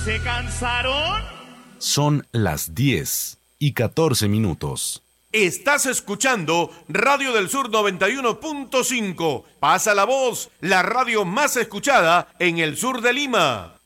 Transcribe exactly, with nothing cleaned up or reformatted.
¿Se cansaron? Son las diez y catorce minutos. Estás escuchando Radio del Sur noventa y uno punto cinco. Pasa la voz, la radio más escuchada en el sur de Lima.